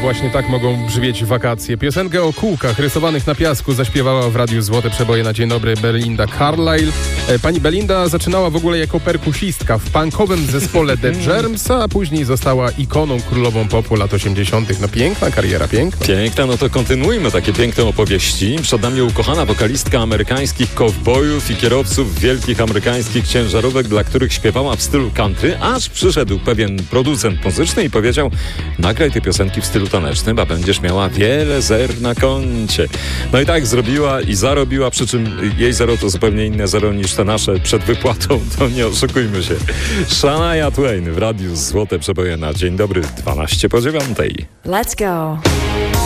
właśnie tak mogą brzmieć wakacje. Piosenkę o kółkach rysowanych na piasku zaśpiewała w Radiu Złote Przeboje na Dzień Dobry Belinda Carlisle. Pani Belinda zaczynała w ogóle jako perkusistka w punkowym zespole The Germs, a później została ikoną królową popu lat 80. No piękna kariera, piękna. Piękna, no to kontynuujmy takie piękne opowieści. Przed nami ukochana wokalistka amerykańskich kowbojów i kierowców wielkich amerykańskich ciężarówek, dla których śpiewała w stylu country, aż przyszedł pewien producent muzyczny i powiedział: nagraj te piosenki w stylu tanecznym, a będziesz miała wiele zer na koncie. No i tak zrobiła i zarobiła, przy czym jej zero to zupełnie inne zero niż te nasze przed wypłatą, to nie oszukujmy się. Shania Twain w Radiu Złote Przeboje na Dzień Dobry 12 po 9. Let's go.